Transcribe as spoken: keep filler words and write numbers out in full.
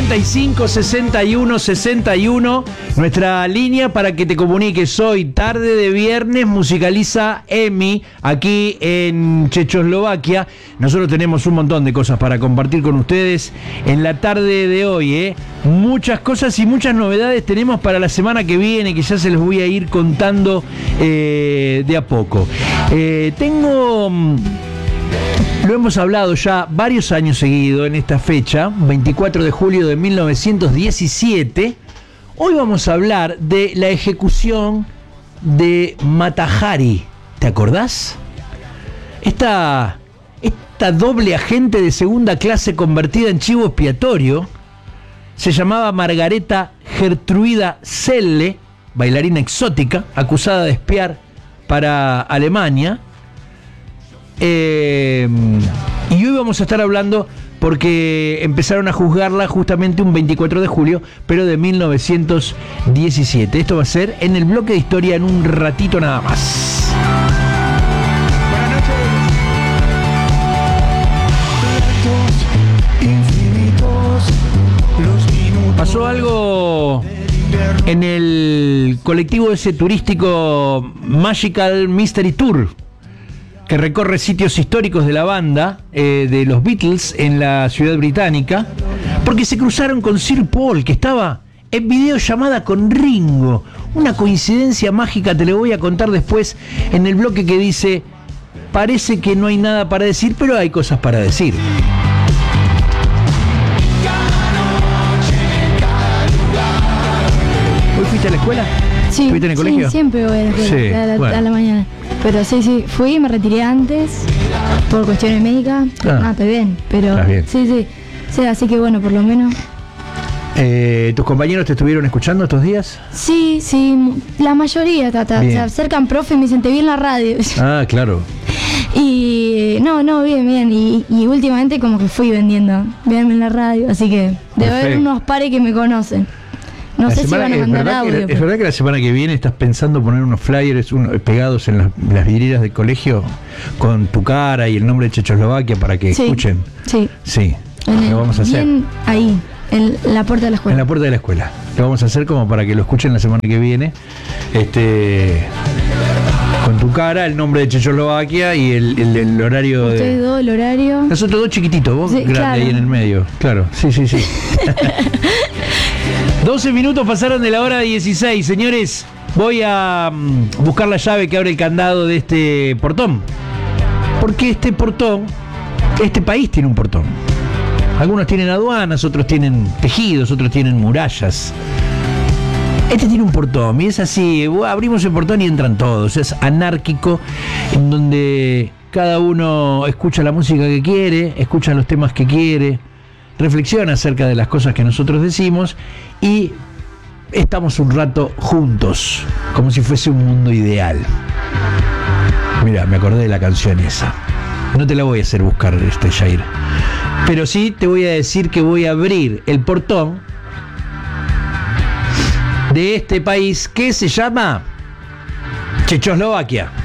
treinta y cinco, sesenta y uno, sesenta y uno, nuestra línea para que te comuniques. Hoy, tarde de viernes, musicaliza Emi aquí en Checoslovaquia. Nosotros tenemos un montón de cosas para compartir con ustedes en la tarde de hoy, ¿eh? Muchas cosas y muchas novedades tenemos para la semana que viene, que ya se los voy a ir contando eh, de a poco. Eh, tengo... Lo hemos hablado ya varios años seguidos en esta fecha, veinticuatro de julio de mil novecientos diecisiete. Hoy vamos a hablar de la ejecución de Mata Hari. ¿Te acordás? Esta, esta doble agente de segunda clase convertida en chivo expiatorio se llamaba Margareta Gertruida Selle, bailarina exótica, acusada de espiar para Alemania. Eh, y hoy vamos a estar hablando porque empezaron a juzgarla justamente un veinticuatro de julio, pero de mil novecientos diecisiete. Esto va a ser en el bloque de historia en un ratito nada más. Pasó algo en el colectivo ese turístico Magical Mystery Tour, que recorre sitios históricos de la banda, eh, de los Beatles en la ciudad británica, porque se cruzaron con Sir Paul, que estaba en videollamada con Ringo. Una coincidencia mágica, te lo voy a contar después en el bloque que dice: parece que no hay nada para decir, pero hay cosas para decir. ¿Hoy fuiste a la escuela? Sí, ¿Fuiste en el sí, colegio? Siempre voy a la escuela, Sí, a, la, bueno. a la mañana. Pero sí, sí, fui, me retiré antes por cuestiones médicas. Ah, Ah, estoy bien, pero estás bien. sí, sí, sí, así que bueno, por lo menos. Eh, ¿Tus compañeros te estuvieron escuchando estos días? Sí, sí, la mayoría, tata, Bien. se acercan profe y me dicen, te vi en la radio. Ah, claro. Y no, no, bien, bien. Y, y últimamente como que fui vendiendo, verme en la radio, así que debe haber Perfecto. unos pares que me conocen. No La sé si semana- van a es mandar verdad que- audio. Es pero- verdad que la semana que viene estás pensando poner unos flyers uno- pegados en las, las vidrieras del colegio con tu cara y el nombre de Checoslovaquia para que Sí, escuchen. Sí, Sí, en el- lo vamos a hacer. bien ahí, en la puerta de la En escuela. la puerta de la escuela. Lo vamos a hacer como para que lo escuchen la semana que viene. Este, con tu cara, el nombre de Checoslovaquia y el, el- el horario Ustedes de. dos, el horario. Nosotros dos chiquititos, vos Sí, grande claro. ahí en el medio. Claro, sí, sí, sí. doce minutos pasaron de la hora dieciséis, señores. Voy a mm, buscar la llave que abre el candado de este portón. Porque este portón, este país tiene un portón. Algunos tienen aduanas, otros tienen tejidos, otros tienen murallas. Este tiene un portón y es así, abrimos el portón y entran todos. Es anárquico, en donde cada uno escucha la música que quiere, escucha los temas que quiere, reflexiona acerca de las cosas que nosotros decimos y estamos un rato juntos, como si fuese un mundo ideal. Mira, me acordé de la canción esa. No te la voy a hacer buscar, este Jair. Pero sí te voy a decir que voy a abrir el portón de este país que se llama Checoslovaquia.